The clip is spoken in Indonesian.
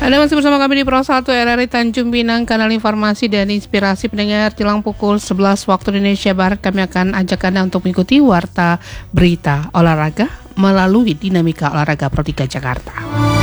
Anda masih bersama kami di Pro 1 RRI Tanjung Pinang, kanal informasi dan inspirasi pendengar. Jelang pukul 11 waktu Indonesia Barat, kami akan ajak Anda untuk mengikuti warta berita olahraga melalui Dinamika Olahraga Pro 3 Jakarta.